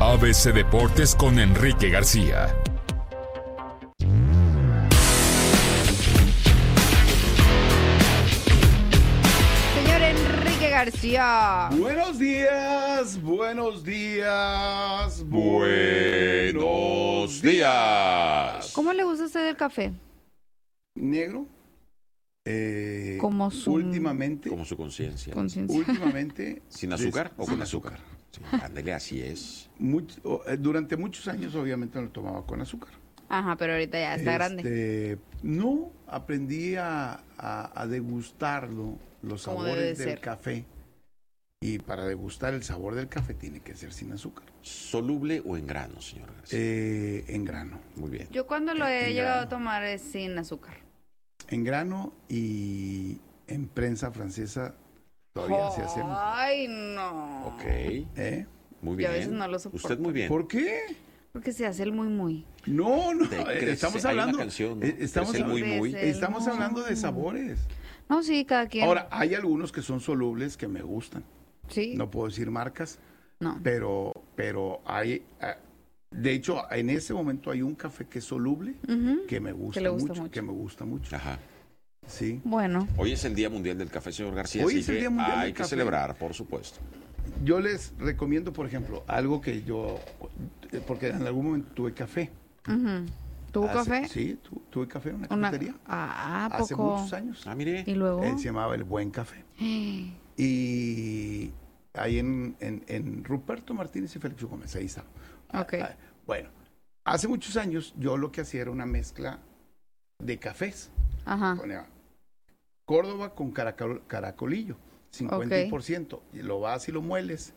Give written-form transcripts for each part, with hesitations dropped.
ABC Deportes con Enrique García. Señor Enrique García. Buenos días, buenos días, Buenos días. ¿Cómo le gusta a usted el café? Negro. Como su... Últimamente. Como su conciencia. Últimamente. ¿Sin azúcar o sin con azúcar? Sí, ándale, así es. Durante muchos años, obviamente, lo tomaba con azúcar. Ajá, pero ahorita ya está grande. No, aprendí a degustarlo, los Como debe sabores de del ser. café. Y para degustar el sabor del café tiene que ser sin azúcar. ¿Soluble o en grano, señor García? En grano. Muy bien. Yo cuando lo he en llegado grano. a tomar es sin azúcar. En grano y en prensa francesa todavía se hace. Ay, no. Ok, Yo muy bien. a veces no lo soporto. Usted muy bien. ¿Por qué? Porque se hace el muy. No, Estamos hablando. Hay una canción, ¿no? estamos Crece el muy, muy. Crece el Estamos hablando de sabores. No, sí, cada quien. Ahora, hay algunos que son solubles que me gustan. Sí. No puedo decir marcas, No. pero hay, de hecho, en ese momento hay un café que es soluble Ujú. que me gusta Que le gusta mucho, mucho. que me gusta mucho. Ajá. Sí. Bueno. Hoy es el Día Mundial del Café, señor García. Hoy así es el que Día Mundial hay del que Café. celebrar, por supuesto. Yo les recomiendo, por ejemplo, algo que yo, porque en algún momento tuve café. Ujú. ¿Tuvo café? Sí, tuve café en una cafetería. Hace poco. muchos años. Ah, mire. Y luego. Se llamaba El Buen Café. Y ahí en Ruperto Martínez y Félix Gómez, ahí está. Ok. Bueno, hace muchos años yo lo que hacía era una mezcla de cafés. Ajá. Ponía Córdoba con caracolillo, 50%. Y lo vas y lo mueles,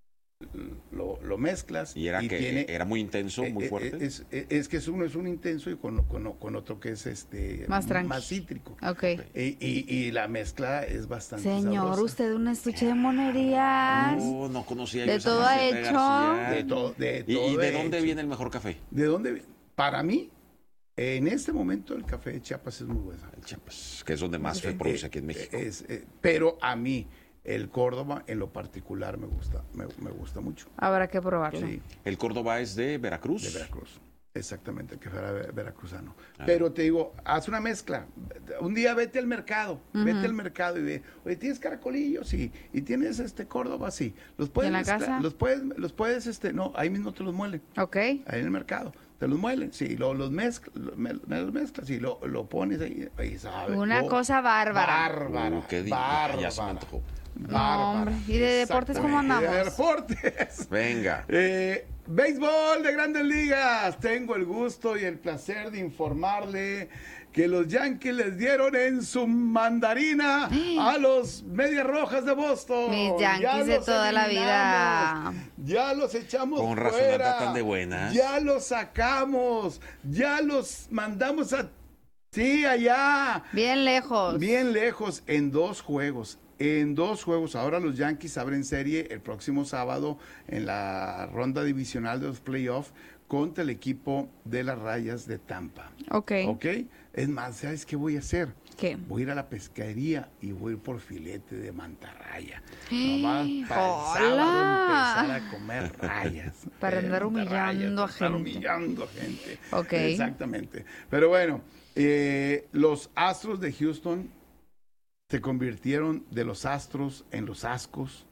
lo mezclas. ¿Y era que tiene, era muy intenso, muy fuerte? es que uno es un intenso y con otro que es Más tranqui. más cítrico. Ok. Y la mezcla es bastante Señor, sabrosa. usted un estuche de monerías. No conocía De yo esa todo ha receta, hecho. García. De todo ¿Y de hecho. dónde viene el mejor café? ¿De dónde viene? Para mí, en este momento el café de Chiapas es muy bueno. El Chiapas, que es donde más se produce aquí en México. Pero a mí, el Córdoba en lo particular me gusta mucho. Habrá que probarlo. Sí, El Córdoba es de Veracruz. de Veracruz. Exactamente, el que fuera veracruzano. Ah. Pero te digo, haz una mezcla. Un día vete al mercado, vete al mercado y ve, oye, ¿tienes caracolillos? Sí. ¿Y tienes Córdoba? Sí. ¿Los puedes ¿En la mezclar? casa? Los puedes, no, ahí mismo te los muelen. Ok. Ahí en el mercado. Te los muelen, sí, los mezclas y lo pones ahí, ¿sabes? Una cosa bárbara. Bárbara. ¿Qué digo? Bárbara. Ya se me antojó. No, hombre. ¿Y de deportes cómo Exactamente. andamos? De deportes. Venga. Béisbol de Grandes Ligas. Tengo el gusto y el placer de informarle que los Yankees les dieron en su mandarina a los Medias Rojas de Boston. Mis Yankees Ya de los toda la eliminamos. vida. Ya los echamos Con razón fuera. anda tan de buenas. Ya los sacamos. Ya los mandamos a... Sí, allá. Bien lejos. Bien lejos en 2 juegos. En 2 juegos. Ahora los Yankees abren serie el próximo sábado en la ronda divisional de los playoffs contra el equipo de las Rayas de Tampa. Ok. ¿Ok? Es más, ¿sabes qué voy a hacer? ¿Qué? Voy a ir a la pescadería y voy a ir por filete de mantarraya. Nomás para el sábado empezar a comer rayas. Para andar Mantarrayas, humillando a para estar gente. humillando a gente. Ok. Exactamente. Pero bueno, los Astros de Houston se convirtieron de los Astros en los Ascos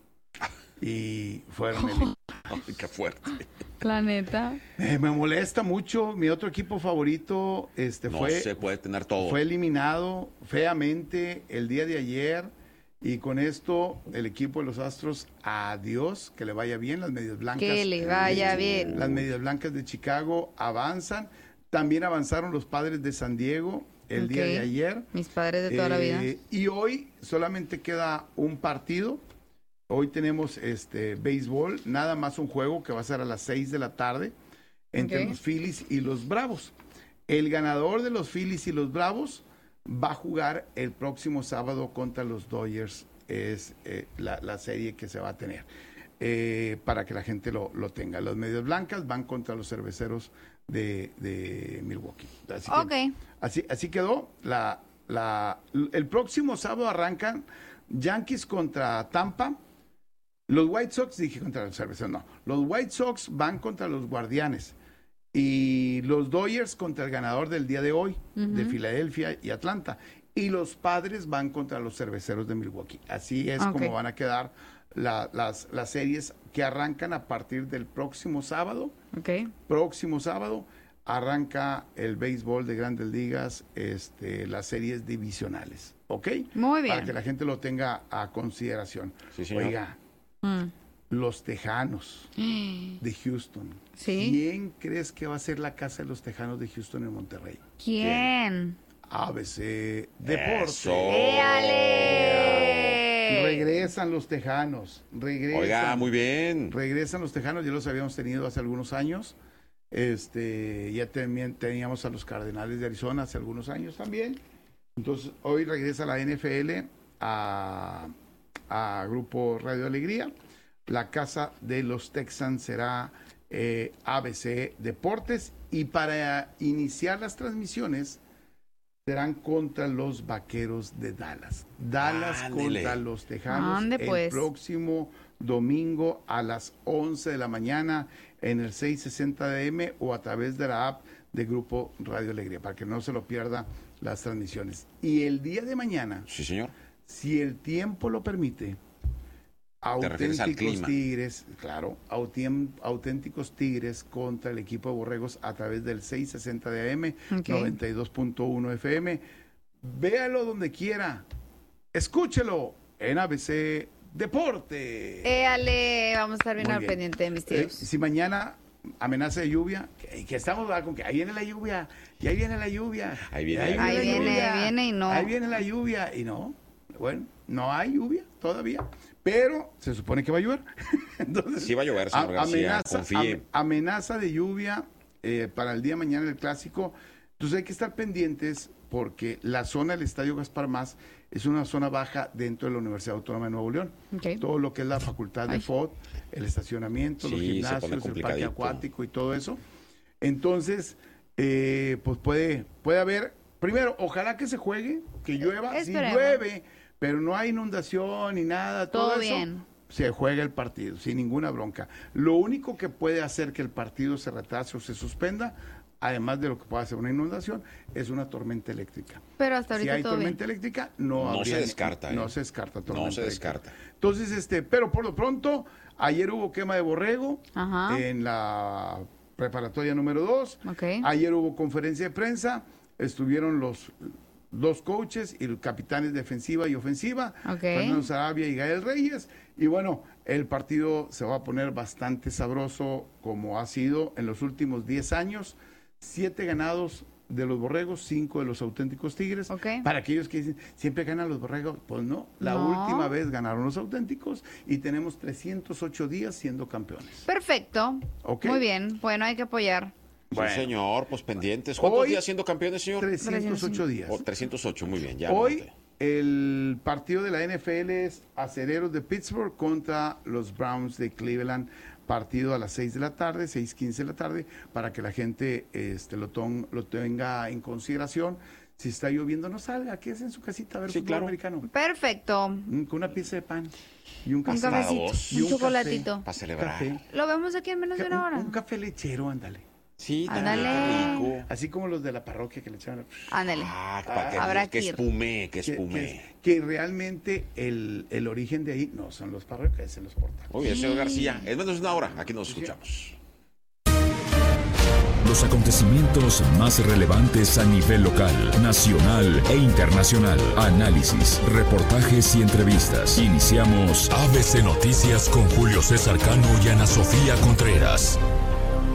y fueron eliminados. Ay, qué fuerte. Planeta. Me molesta mucho. Mi otro equipo favorito No se puede tener todo. fue eliminado feamente el día de ayer. Y con esto, el equipo de los Astros, adiós, que le vaya bien. Las Medias Blancas. Que le vaya bien. Las Medias Blancas de Chicago avanzan. También avanzaron los Padres de San Diego el día Ok. de ayer. Mis padres de toda la vida. Y hoy solamente queda un partido. Hoy tenemos béisbol, nada más un juego que va a ser a las 6 de la tarde entre Ok. los Phillies y los Bravos. El ganador de los Phillies y los Bravos va a jugar el próximo sábado contra los Dodgers. Es la serie que se va a tener. Para que la gente lo tenga. Los Medias Blancas van contra los Cerveceros de Milwaukee. Así quedó. El próximo sábado arrancan Yankees contra Tampa, Los White Sox, dije contra los Cerveceros, no. Los White Sox van contra los Guardianes. Y los Dodgers contra el ganador del día de hoy, de Filadelfia y Atlanta. Y los Padres van contra los Cerveceros de Milwaukee. Así es como van a quedar las series que arrancan a partir del próximo sábado. Próximo sábado arranca el béisbol de Grandes Ligas, las series divisionales. ¿Ok? Muy bien. Para que la gente lo tenga a consideración. Sí, señor. Oiga, los Tejanos de Houston. ¿Sí? ¿Quién crees que va a ser la casa de los Tejanos de Houston en Monterrey? ¿Quién? ABC Deportes. Eso. ¡Éale! Regresan los Tejanos. Oiga, muy bien. Regresan los Tejanos, ya los habíamos tenido hace algunos años. Ya también teníamos a los Cardenales de Arizona hace algunos años también. Entonces, hoy regresa la NFL a Grupo Radio Alegría. La casa de los Texans será ABC Deportes. Y para iniciar las transmisiones, serán contra los Vaqueros de Dallas. Dallas contra los Tejanos el próximo domingo a las 11 de la mañana en el 660 AM o a través de la app de Grupo Radio Alegría, para que no se lo pierda las transmisiones. Y el día de mañana, sí, señor, si el tiempo lo permite, auténticos Tigres, claro, auténticos Tigres contra el equipo de Borregos a través del 660 de AM, 92.1 FM. Véalo donde quiera, escúchelo en ABC Deporte. Éale, vamos a estar bien Muy al bien. pendiente de mis tíos. Si mañana amenaza de lluvia, que estamos con que ahí viene la lluvia, y ahí viene la lluvia. Ahí viene y no. Ahí viene la lluvia y no. Bueno, no hay lluvia todavía, pero se supone que va a llover. Entonces, sí va a llover, señor García, confíe. Amenaza de lluvia para el día de mañana del Clásico. Entonces hay que estar pendientes porque la zona del Estadio Gaspar Más es una zona baja dentro de la Universidad Autónoma de Nuevo León. Todo lo que es la facultad de FOD, el estacionamiento, los gimnasios, el parque acuático y todo eso. Entonces, pues puede haber, primero, ojalá que se juegue, que llueva. Si llueve, pero no hay inundación ni nada, todo eso, bien. Se juega el partido, sin ninguna bronca. Lo único que puede hacer que el partido se retrase o se suspenda, además de lo que pueda hacer una inundación, es una tormenta eléctrica. Pero hasta ahorita si hay tormenta eléctrica, no se descarta. No se descarta tormenta eléctrica. No se descarta. Entonces, pero por lo pronto, ayer hubo quema de borrego en la preparatoria número 2. Ayer hubo conferencia de prensa, estuvieron los dos coaches y los capitanes defensiva y ofensiva, Fernando Sarabia y Gael Reyes. Y bueno, el partido se va a poner bastante sabroso como ha sido en los últimos 10 años. 7 ganados de los Borregos, 5 de los auténticos Tigres. Para aquellos que dicen, siempre ganan los Borregos, pues no. La última vez ganaron los auténticos y tenemos 308 días siendo campeones. Perfecto. Muy bien. Bueno, hay que apoyar. Bueno. Sí, señor, pues pendientes. ¿Cuántos días siendo campeones, señor? 308 días. 308, muy bien. Ya hoy el partido de la NFL es Acereros de Pittsburgh contra los Browns de Cleveland. Partido a las 6 de la tarde, 6:15 de la tarde, para que la gente lo tenga en consideración. Si está lloviendo, no salga, quédese en su casita a ver fútbol americano. Perfecto. Con una pieza de pan y un cafecito, un chocolatito. Para celebrar. Lo vemos aquí en menos de una hora. Un café lechero, ándale. Sí, ándale. Rico. Así como los de la parroquia que le echaban. Ándale. Para que espume, que realmente el origen de ahí no son los parroquias, son los portales. Muy bien, señor García. En menos de una hora, aquí nos escuchamos. Los acontecimientos más relevantes a nivel local, nacional e internacional. Análisis, reportajes y entrevistas. Iniciamos ABC Noticias con Julio César Cano y Ana Sofía Contreras.